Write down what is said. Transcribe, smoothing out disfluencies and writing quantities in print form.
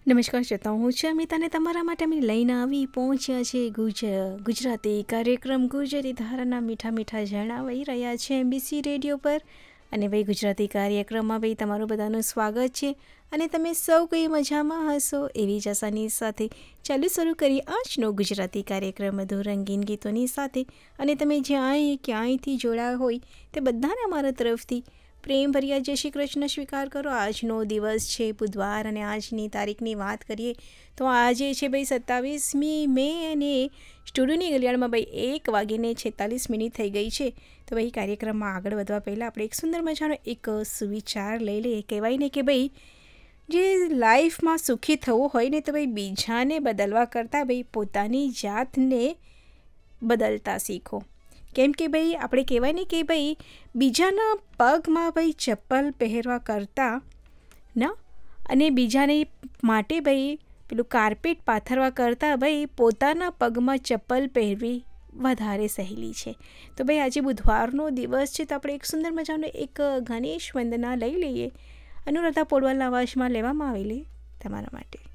નમસ્કાર શ્રોતા, હું છું અમિતા અને તમારા માટે અમે લઈને આવી પહોંચ્યા છે ગુજરાતી કાર્યક્રમ ગુજરી ધારાના મીઠા મીઠા ઝરણા વહી રહ્યા છે MBC રેડિયો પર. અને ભાઈ ગુજરાતી કાર્યક્રમમાં ભાઈ તમારું બધાનું સ્વાગત છે અને તમે સૌ કંઈ મજામાં હશો એવી જ આશાની સાથે ચાલુ શરૂ કરી આજનો ગુજરાતી કાર્યક્રમ મધુર રંગીન ગીતોની સાથે. અને તમે જ્યાં ક્યાંયથી જોડાયા હોય તે બધાને અમારા તરફથી પ્રેમભર્યા જય શ્રી કૃષ્ણ સ્વીકાર કરો. આજનો દિવસ છે બુધવાર અને આજની તારીખની વાત કરીએ તો આજે છે ભાઈ 27મી મે અને સ્ટુડિયોની ઘડિયાળમાં ભાઈ 1:46 થઈ ગઈ છે. તો ભાઈ કાર્યક્રમમાં આગળ વધવા પહેલાં આપણે એક સુંદર મજાનો એક સુવિચાર લઈ લઈએ. કહેવાય ને કે ભાઈ જે લાઈફમાં સુખી થવું હોય ને તો ભાઈ બીજાને બદલવા કરતાં ભાઈ પોતાની જાતને બદલતા શીખો. કેમ કે ભાઈ આપણે કહેવાય ને કે ભાઈ બીજાના પગમાં ભાઈ ચપ્પલ પહેરવા કરતાં ના અને બીજાને માટે ભાઈ પેલું કાર્પેટ પાથરવા કરતાં ભાઈ પોતાના પગમાં ચપ્પલ પહેરવી વધારે સહેલી છે. તો ભાઈ આજે બુધવારનો દિવસ છે તો આપણે એક સુંદર મજાનો એક ગણેશ વંદના લઈ લઈએ. અનુરાધા પોડવાલના અવાજમાં લેવામાં આવેલી તમારા માટે.